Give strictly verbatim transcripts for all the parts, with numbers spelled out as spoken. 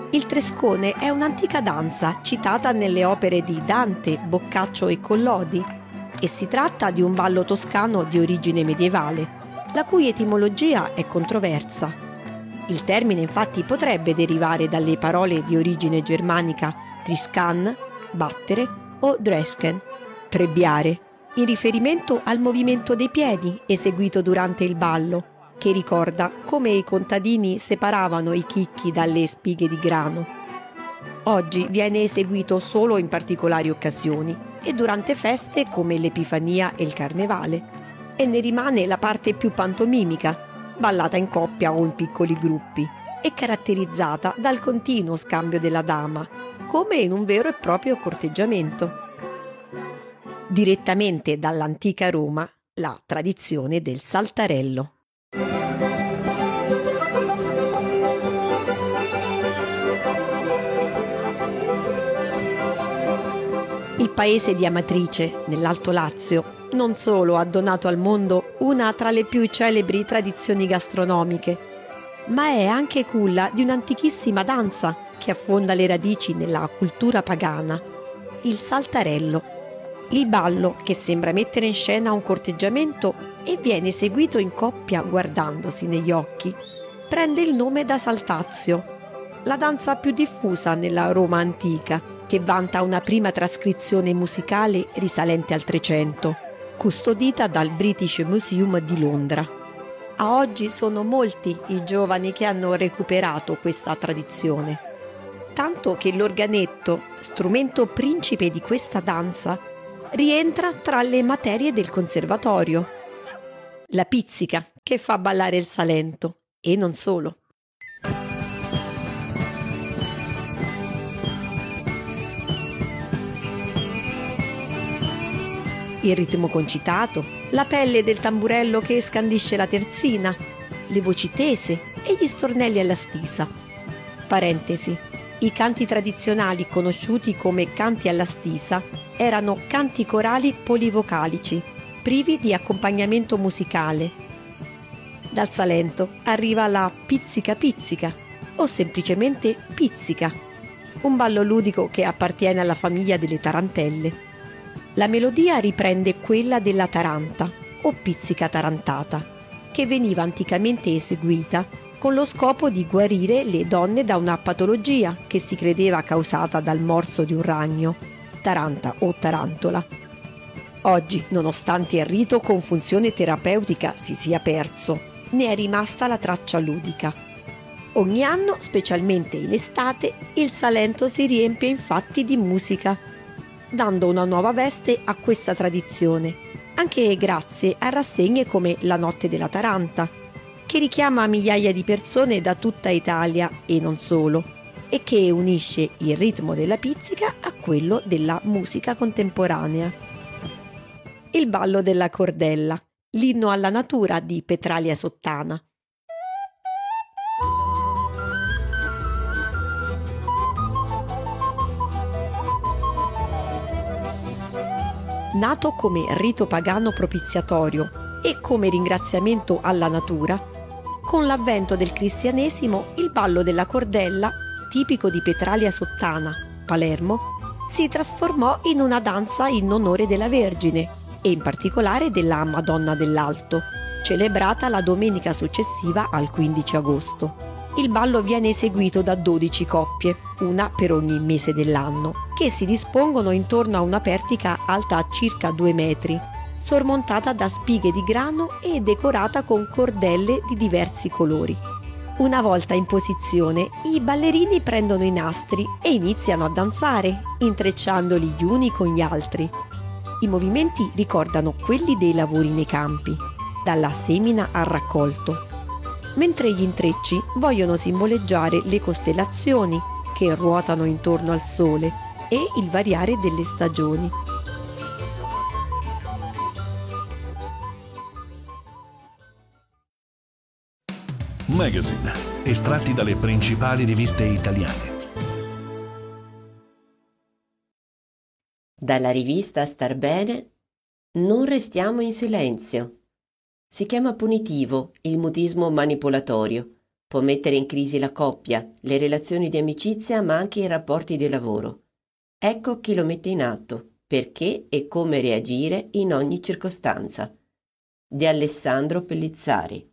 Il trescone è un'antica danza citata nelle opere di Dante, Boccaccio e Collodi e si tratta di un ballo toscano di origine medievale, la cui etimologia è controversa. Il termine infatti potrebbe derivare dalle parole di origine germanica triscan, battere, o dresken, trebbiare, in riferimento al movimento dei piedi eseguito durante il ballo, che ricorda come i contadini separavano i chicchi dalle spighe di grano. Oggi viene eseguito solo in particolari occasioni e durante feste come l'Epifania e il Carnevale, e ne rimane la parte più pantomimica, ballata in coppia o in piccoli gruppi, e caratterizzata dal continuo scambio della dama, come in un vero e proprio corteggiamento. Direttamente dall'antica Roma, la tradizione del saltarello. Il paese di Amatrice, nell'Alto Lazio, non solo ha donato al mondo una tra le più celebri tradizioni gastronomiche, ma è anche culla di un'antichissima danza che affonda le radici nella cultura pagana, il saltarello. Il ballo, che sembra mettere in scena un corteggiamento e viene eseguito in coppia guardandosi negli occhi, prende il nome da Saltazio, la danza più diffusa nella Roma antica, che vanta una prima trascrizione musicale risalente al Trecento, custodita dal British Museum di Londra. A oggi sono molti i giovani che hanno recuperato questa tradizione, tanto che l'organetto, strumento principe di questa danza, rientra tra le materie del conservatorio. La pizzica, che fa ballare il Salento, e non solo. Il ritmo concitato, la pelle del tamburello che scandisce la terzina, le voci tese e gli stornelli alla stisa. Parentesi. I canti tradizionali conosciuti come canti alla stisa erano canti corali polivocalici, privi di accompagnamento musicale. Dal Salento arriva la pizzica pizzica o semplicemente pizzica, un ballo ludico che appartiene alla famiglia delle tarantelle. La melodia riprende quella della taranta o pizzica tarantata, che veniva anticamente eseguita con lo scopo di guarire le donne da una patologia che si credeva causata dal morso di un ragno, taranta o tarantola. Oggi, nonostante il rito con funzione terapeutica si sia perso, ne è rimasta la traccia ludica. Ogni anno, specialmente in estate, il Salento si riempie infatti di musica, dando una nuova veste a questa tradizione, anche grazie a rassegne come La Notte della Taranta, che richiama migliaia di persone da tutta Italia e non solo, e che unisce il ritmo della pizzica a quello della musica contemporanea. Il ballo della cordella, l'inno alla natura di Petralia Sottana. Nato come rito pagano propiziatorio e come ringraziamento alla natura, con l'avvento del cristianesimo il ballo della cordella, tipico di Petralia Sottana, Palermo, si trasformò in una danza in onore della Vergine e in particolare della Madonna dell'Alto, celebrata la domenica successiva al quindici agosto. Il ballo viene eseguito da dodici coppie, una per ogni mese dell'anno, che si dispongono intorno a una pertica alta circa due metri, sormontata da spighe di grano e decorata con cordelle di diversi colori. Una volta in posizione, i ballerini prendono i nastri e iniziano a danzare, intrecciandoli gli uni con gli altri. I movimenti ricordano quelli dei lavori nei campi, dalla semina al raccolto, mentre gli intrecci vogliono simboleggiare le costellazioni che ruotano intorno al sole e il variare delle stagioni. Magazine, estratti dalle principali riviste italiane. Dalla rivista Star Bene, Non restiamo in silenzio. Si chiama punitivo il mutismo manipolatorio, Può mettere in crisi la coppia, le relazioni di amicizia, ma anche i rapporti di lavoro. Ecco chi lo mette in atto, perché e come reagire in ogni circostanza. Di Alessandro Pellizzari.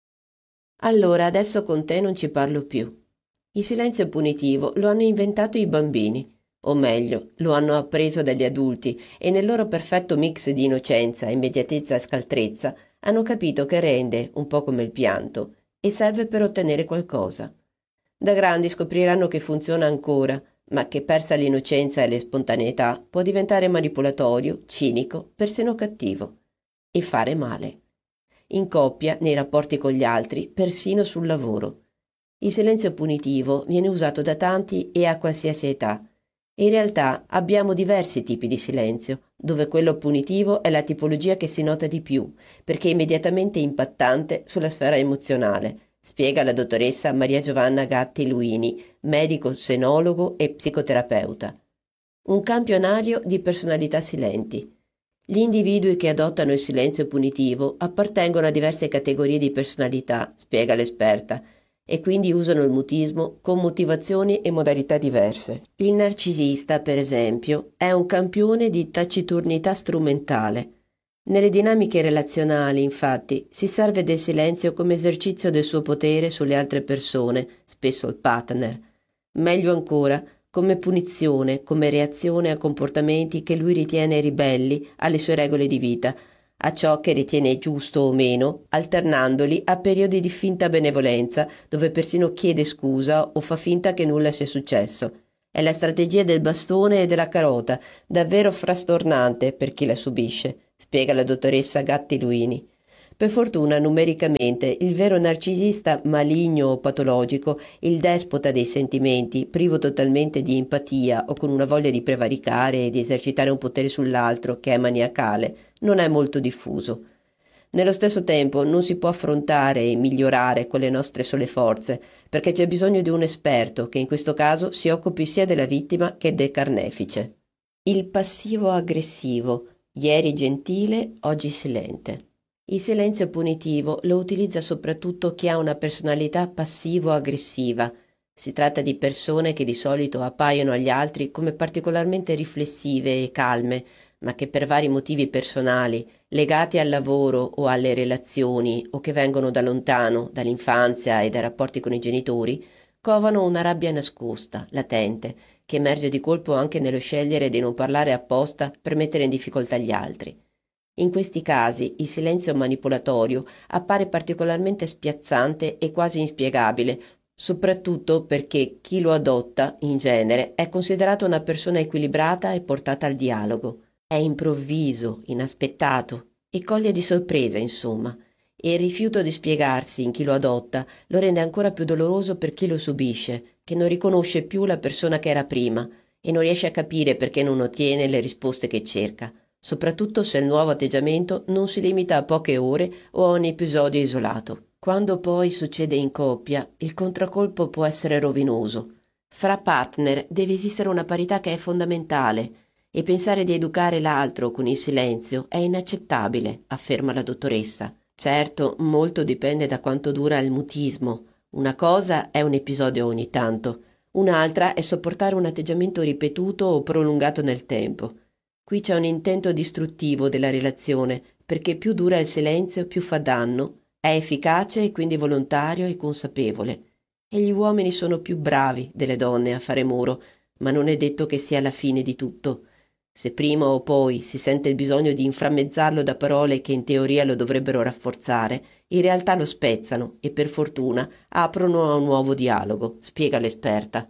Allora, adesso con te non ci parlo più. Il silenzio punitivo lo hanno inventato i bambini, o meglio, lo hanno appreso dagli adulti e nel loro perfetto mix di innocenza, immediatezza e scaltrezza hanno capito che rende, un po' come il pianto, e serve per ottenere qualcosa. Da grandi scopriranno che funziona ancora, ma che persa l'innocenza e la spontaneità può diventare manipolatorio, cinico, persino cattivo e fare male. In coppia, nei rapporti con gli altri, persino sul lavoro. Il silenzio punitivo viene usato da tanti e a qualsiasi età. In realtà abbiamo diversi tipi di silenzio, dove quello punitivo è la tipologia che si nota di più, perché è immediatamente impattante sulla sfera emozionale, spiega la dottoressa Maria Giovanna Gatti Luini, medico senologo e psicoterapeuta. Un campionario di personalità silenti. Gli individui che adottano il silenzio punitivo appartengono a diverse categorie di personalità, spiega l'esperta, e quindi usano il mutismo con motivazioni e modalità diverse. Il narcisista, per esempio, è un campione di taciturnità strumentale. Nelle dinamiche relazionali, infatti, si serve del silenzio come esercizio del suo potere sulle altre persone, spesso il partner. Meglio ancora, come punizione, come reazione a comportamenti che lui ritiene ribelli alle sue regole di vita, a ciò che ritiene giusto o meno, alternandoli a periodi di finta benevolenza, dove persino chiede scusa o fa finta che nulla sia successo. È la strategia del bastone e della carota, davvero frastornante per chi la subisce, spiega la dottoressa Gatti Luini. Per fortuna, numericamente, il vero narcisista maligno o patologico, il despota dei sentimenti, privo totalmente di empatia o con una voglia di prevaricare e di esercitare un potere sull'altro che è maniacale, non è molto diffuso. Nello stesso tempo non si può affrontare e migliorare con le nostre sole forze, perché c'è bisogno di un esperto che in questo caso si occupi sia della vittima che del carnefice. Il passivo aggressivo, ieri gentile, oggi silente. Il silenzio punitivo lo utilizza soprattutto chi ha una personalità passivo-aggressiva. Si tratta di persone che di solito appaiono agli altri come particolarmente riflessive e calme, ma che per vari motivi personali, legati al lavoro o alle relazioni o che vengono da lontano, dall'infanzia e dai rapporti con i genitori, covano una rabbia nascosta, latente, che emerge di colpo anche nello scegliere di non parlare apposta per mettere in difficoltà gli altri. In questi casi il silenzio manipolatorio appare particolarmente spiazzante e quasi inspiegabile, soprattutto perché chi lo adotta, in genere, è considerato una persona equilibrata e portata al dialogo. È improvviso, inaspettato e coglie di sorpresa, insomma, e il rifiuto di spiegarsi in chi lo adotta lo rende ancora più doloroso per chi lo subisce, che non riconosce più la persona che era prima e non riesce a capire perché non ottiene le risposte che cerca, soprattutto se il nuovo atteggiamento non si limita a poche ore o a un episodio isolato. Quando poi succede in coppia, il contraccolpo può essere rovinoso. Fra partner deve esistere una parità che è fondamentale e pensare di educare l'altro con il silenzio è inaccettabile, afferma la dottoressa. Certo, molto dipende da quanto dura il mutismo. Una cosa è un episodio ogni tanto, un'altra è sopportare un atteggiamento ripetuto o prolungato nel tempo. Qui c'è un intento distruttivo della relazione, perché più dura il silenzio, più fa danno, è efficace e quindi volontario e consapevole. E gli uomini sono più bravi delle donne a fare muro, ma non è detto che sia la fine di tutto. Se prima o poi si sente il bisogno di inframmezzarlo da parole che in teoria lo dovrebbero rafforzare, in realtà lo spezzano e per fortuna aprono a un nuovo dialogo, spiega l'esperta.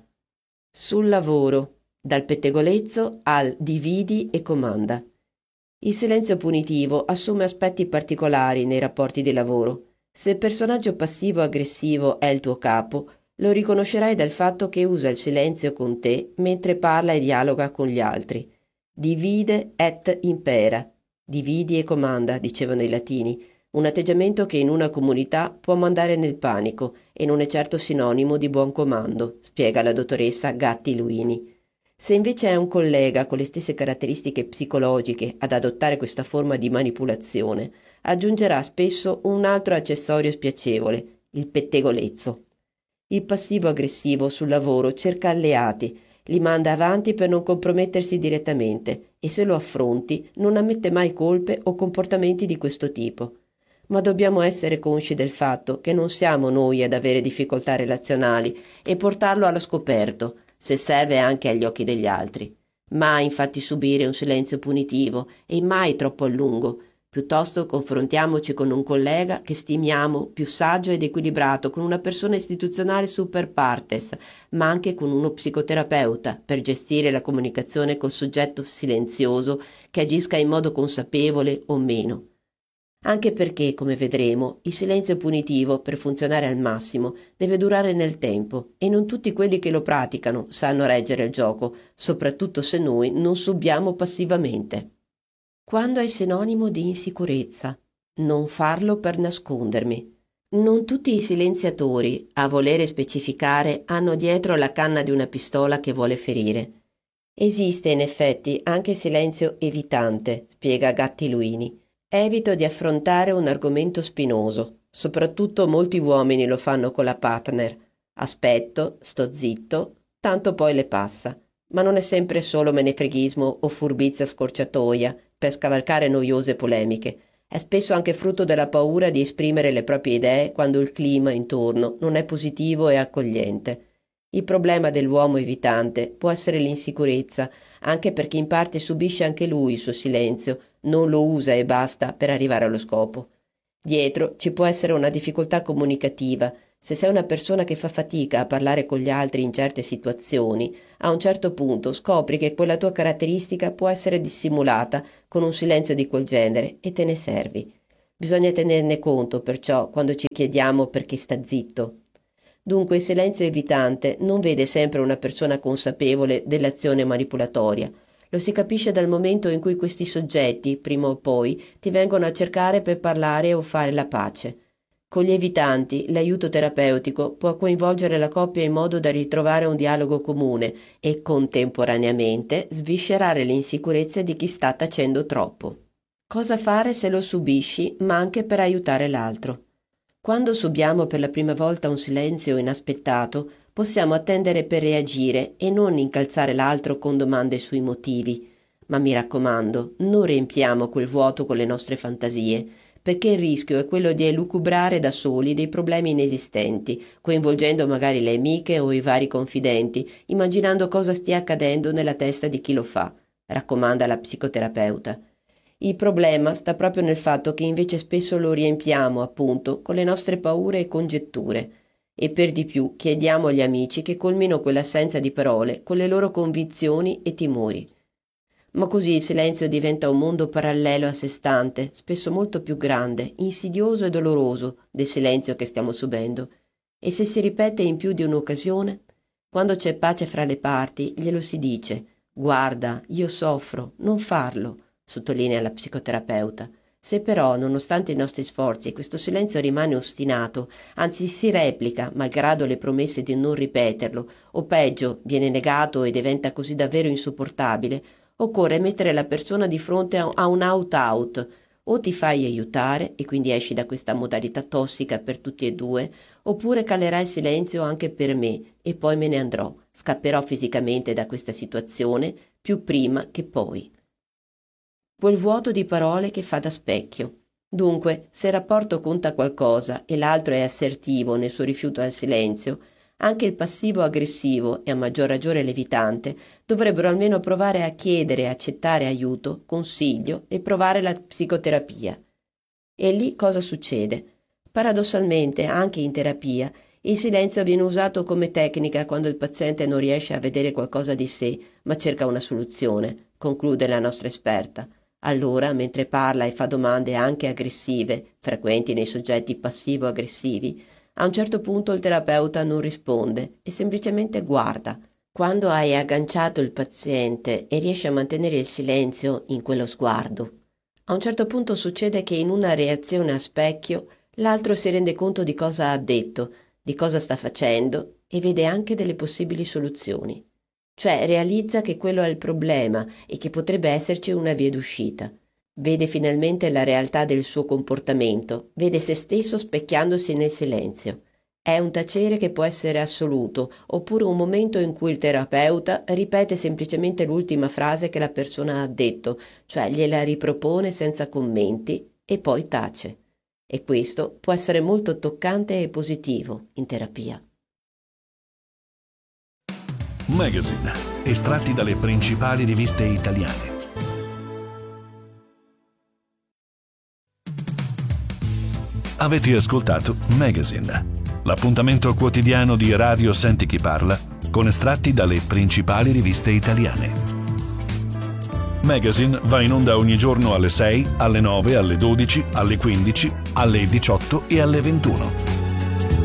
Sul lavoro. Dal pettegolezzo al dividi e comanda. Il silenzio punitivo assume aspetti particolari nei rapporti di lavoro. Se il personaggio passivo-aggressivo è il tuo capo, lo riconoscerai dal fatto che usa il silenzio con te mentre parla e dialoga con gli altri. Divide et impera. Dividi e comanda, dicevano i latini, un atteggiamento che in una comunità può mandare nel panico e non è certo sinonimo di buon comando, spiega la dottoressa Gatti Luini. Se invece è un collega con le stesse caratteristiche psicologiche ad adottare questa forma di manipolazione, aggiungerà spesso un altro accessorio spiacevole, il pettegolezzo. Il passivo-aggressivo sul lavoro cerca alleati, li manda avanti per non compromettersi direttamente e se lo affronti non ammette mai colpe o comportamenti di questo tipo. Ma dobbiamo essere consci del fatto che non siamo noi ad avere difficoltà relazionali e portarlo allo scoperto, se serve anche agli occhi degli altri. Mai infatti subire un silenzio punitivo e mai troppo a lungo. Piuttosto confrontiamoci con un collega che stimiamo più saggio ed equilibrato, con una persona istituzionale super partes, ma anche con uno psicoterapeuta per gestire la comunicazione col soggetto silenzioso che agisca in modo consapevole o meno. Anche perché, come vedremo, il silenzio punitivo, per funzionare al massimo, deve durare nel tempo e non tutti quelli che lo praticano sanno reggere il gioco, soprattutto se noi non subiamo passivamente. Quando è sinonimo di insicurezza, non farlo per nascondermi. Non tutti i silenziatori, a volere specificare, hanno dietro la canna di una pistola che vuole ferire. Esiste in effetti anche silenzio evitante, spiega Gatti Luini. Evito di affrontare un argomento spinoso, soprattutto molti uomini lo fanno con la partner. Aspetto, sto zitto, tanto poi le passa. Ma non è sempre solo menefreghismo o furbizia scorciatoia per scavalcare noiose polemiche. È spesso anche frutto della paura di esprimere le proprie idee quando il clima intorno non è positivo e accogliente. Il problema dell'uomo evitante può essere l'insicurezza, anche perché in parte subisce anche lui il suo silenzio, non lo usa e basta per arrivare allo scopo. Dietro ci può essere una difficoltà comunicativa. Se sei una persona che fa fatica a parlare con gli altri in certe situazioni, a un certo punto scopri che quella tua caratteristica può essere dissimulata con un silenzio di quel genere e te ne servi. Bisogna tenerne conto, perciò, quando ci chiediamo perché sta zitto. Dunque il silenzio evitante non vede sempre una persona consapevole dell'azione manipolatoria. Lo si capisce dal momento in cui questi soggetti, prima o poi, ti vengono a cercare per parlare o fare la pace. Con gli evitanti, l'aiuto terapeutico può coinvolgere la coppia in modo da ritrovare un dialogo comune e contemporaneamente sviscerare le insicurezze di chi sta tacendo troppo. Cosa fare se lo subisci, ma anche per aiutare l'altro? Quando subiamo per la prima volta un silenzio inaspettato, possiamo attendere per reagire e non incalzare l'altro con domande sui motivi. Ma mi raccomando, non riempiamo quel vuoto con le nostre fantasie, perché il rischio è quello di elucubrare da soli dei problemi inesistenti, coinvolgendo magari le amiche o i vari confidenti, immaginando cosa stia accadendo nella testa di chi lo fa, raccomanda la psicoterapeuta. Il problema sta proprio nel fatto che invece spesso lo riempiamo, appunto, con le nostre paure e congetture. E per di più chiediamo agli amici che colmino quell'assenza di parole con le loro convinzioni e timori. Ma così il silenzio diventa un mondo parallelo a sé stante, spesso molto più grande, insidioso e doloroso del silenzio che stiamo subendo. E se si ripete in più di un'occasione, quando c'è pace fra le parti, glielo si dice: «Guarda, io soffro, non farlo», sottolinea la psicoterapeuta. Se però, nonostante i nostri sforzi, questo silenzio rimane ostinato, anzi si replica, malgrado le promesse di non ripeterlo, o peggio, viene negato e diventa così davvero insopportabile, occorre mettere la persona di fronte a un out-out. O ti fai aiutare e quindi esci da questa modalità tossica per tutti e due, oppure calerà il silenzio anche per me e poi me ne andrò, scapperò fisicamente da questa situazione più prima che poi. Quel vuoto di parole che fa da specchio. Dunque, se il rapporto conta qualcosa e l'altro è assertivo nel suo rifiuto al silenzio, anche il passivo-aggressivo e a maggior ragione l'evitante dovrebbero almeno provare a chiedere e accettare aiuto, consiglio e provare la psicoterapia. E lì cosa succede? Paradossalmente, anche in terapia, il silenzio viene usato come tecnica quando il paziente non riesce a vedere qualcosa di sé, ma cerca una soluzione, conclude la nostra esperta. Allora, mentre parla e fa domande anche aggressive, frequenti nei soggetti passivo-aggressivi, a un certo punto il terapeuta non risponde e semplicemente guarda. Quando hai agganciato il paziente e riesci a mantenere il silenzio in quello sguardo, a un certo punto succede che in una reazione a specchio l'altro si rende conto di cosa ha detto, di cosa sta facendo e vede anche delle possibili soluzioni. Cioè realizza che quello è il problema e che potrebbe esserci una via d'uscita. Vede finalmente la realtà del suo comportamento, vede se stesso specchiandosi nel silenzio. È un tacere che può essere assoluto, oppure un momento in cui il terapeuta ripete semplicemente l'ultima frase che la persona ha detto, cioè gliela ripropone senza commenti e poi tace. E questo può essere molto toccante e positivo in terapia. Magazine, estratti dalle principali riviste italiane. Avete ascoltato Magazine, l'appuntamento quotidiano di Radio Senti Chi Parla con estratti dalle principali riviste italiane. Magazine va in onda ogni giorno alle sei, alle nove, alle dodici, alle quindici, alle diciotto e alle ventuno.